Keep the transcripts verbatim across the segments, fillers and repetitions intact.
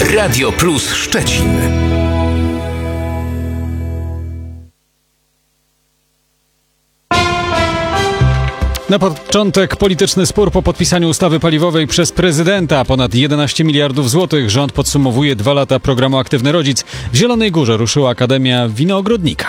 Radio Plus Szczecin. Na początek polityczny spór po podpisaniu ustawy paliwowej przez prezydenta. Ponad jedenaście miliardów złotych. Rząd podsumowuje dwa lata programu Aktywny Rodzic. W Zielonej Górze ruszyła Akademia Winogrodnika.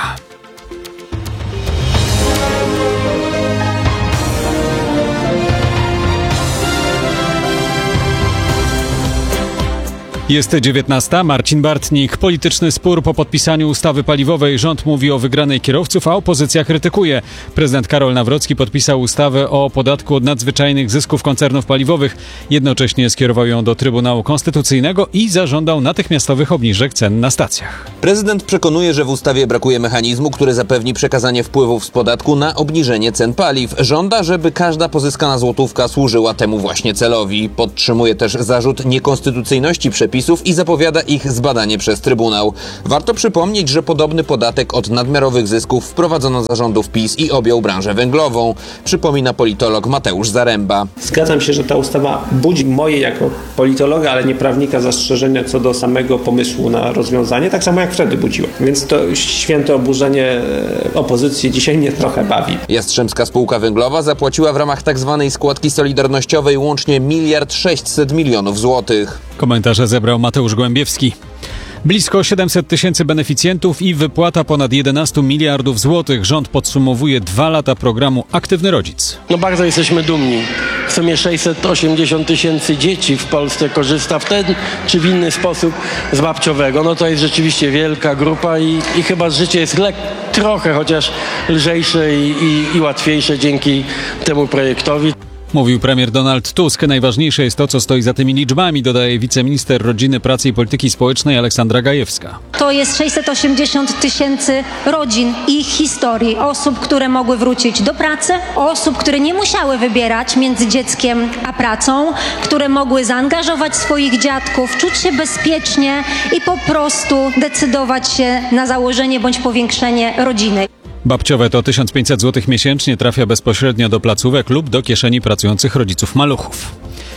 Jest dziewiętnasta. Marcin Bartnik. Polityczny spór po podpisaniu ustawy paliwowej. Rząd mówi o wygranej kierowców, a opozycja krytykuje. Prezydent Karol Nawrocki podpisał ustawę o podatku od nadzwyczajnych zysków koncernów paliwowych. Jednocześnie skierował ją do Trybunału Konstytucyjnego i zażądał natychmiastowych obniżek cen na stacjach. Prezydent przekonuje, że w ustawie brakuje mechanizmu, który zapewni przekazanie wpływów z podatku na obniżenie cen paliw. Żąda, żeby każda pozyskana złotówka służyła temu właśnie celowi. Podtrzymuje też zarzut niekonstytucyjności przepisów i zapowiada ich zbadanie przez Trybunał. Warto przypomnieć, że podobny podatek od nadmiarowych zysków wprowadzono za rządów PiS i objął branżę węglową. Przypomina politolog Mateusz Zaręba. Zgadzam się, że ta ustawa budzi moje jako politologa, ale nie prawnika zastrzeżenia co do samego pomysłu na rozwiązanie, tak samo jak wtedy budziła. Więc to święte oburzenie opozycji dzisiaj mnie trochę bawi. Jastrzębska Spółka Węglowa zapłaciła w ramach tzw. składki solidarnościowej łącznie miliard sześćset milionów złotych. Komentarze zebrał Mateusz Głębiewski. Blisko siedemset tysięcy beneficjentów i wypłata ponad jedenaście miliardów złotych. Rząd podsumowuje dwa lata programu Aktywny Rodzic. No bardzo jesteśmy dumni. W sumie sześćset osiemdziesiąt tysięcy dzieci w Polsce korzysta w ten czy w inny sposób z babciowego. No to jest rzeczywiście wielka grupa i, i chyba życie jest lek, trochę chociaż lżejsze i, i, i łatwiejsze dzięki temu projektowi. Mówił premier Donald Tusk. Najważniejsze jest to, co stoi za tymi liczbami, dodaje wiceminister Rodziny, Pracy i Polityki Społecznej Aleksandra Gajewska. To jest sześćset osiemdziesiąt tysięcy rodzin i ich historii. Osób, które mogły wrócić do pracy, osób, które nie musiały wybierać między dzieckiem a pracą, które mogły zaangażować swoich dziadków, czuć się bezpiecznie i po prostu decydować się na założenie bądź powiększenie rodziny. Babciowe to tysiąc pięćset złotych miesięcznie, trafia bezpośrednio do placówek lub do kieszeni pracujących rodziców maluchów.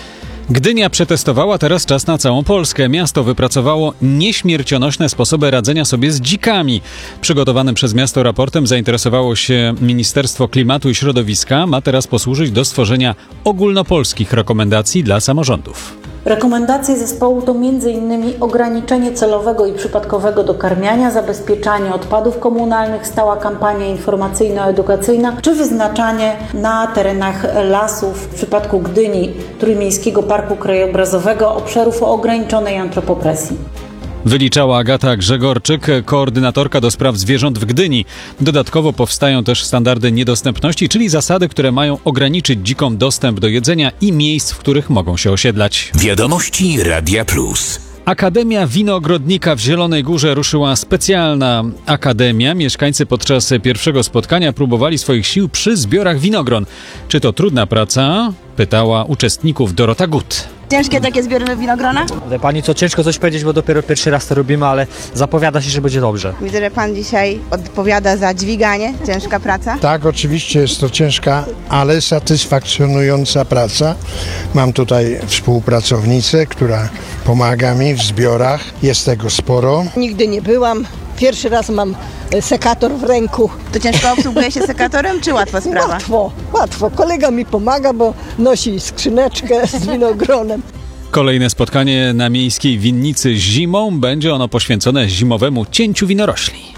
Gdynia przetestowała, teraz czas na całą Polskę. Miasto wypracowało nieśmiercionośne sposoby radzenia sobie z dzikami. Przygotowanym przez miasto raportem zainteresowało się Ministerstwo Klimatu i Środowiska. Ma teraz posłużyć do stworzenia ogólnopolskich rekomendacji dla samorządów. Rekomendacje zespołu to między innymi ograniczenie celowego i przypadkowego dokarmiania, zabezpieczanie odpadów komunalnych, stała kampania informacyjno-edukacyjna czy wyznaczanie na terenach lasów w przypadku Gdyni Trójmiejskiego Parku Krajobrazowego obszarów o ograniczonej antropopresji. Wyliczała Agata Grzegorczyk, koordynatorka do spraw zwierząt w Gdyni. Dodatkowo powstają też standardy niedostępności, czyli zasady, które mają ograniczyć dzikom dostęp do jedzenia i miejsc, w których mogą się osiedlać. Wiadomości Radia Plus. Akademia Winogrodnika w Zielonej Górze ruszyła specjalna akademia. Mieszkańcy podczas pierwszego spotkania próbowali swoich sił przy zbiorach winogron. Czy to trudna praca? Pytała uczestników Dorota Gut. Ciężkie takie zbiory winogrona? Ale pani, co ciężko coś powiedzieć, bo dopiero pierwszy raz to robimy, ale zapowiada się, że będzie dobrze. Widzę, że pan dzisiaj odpowiada za dźwiganie. Ciężka praca? Tak, oczywiście jest to ciężka, ale satysfakcjonująca praca. Mam tutaj współpracownicę, która pomaga mi w zbiorach. Jest tego sporo. Nigdy nie byłam. Pierwszy raz mam sekator w ręku. To ciężko obsługuje się sekatorem, czy łatwa sprawa? Łatwo, łatwo. Kolega mi pomaga, bo nosi skrzyneczkę z winogronem. Kolejne spotkanie na miejskiej winnicy zimą. Będzie ono poświęcone zimowemu cięciu winorośli.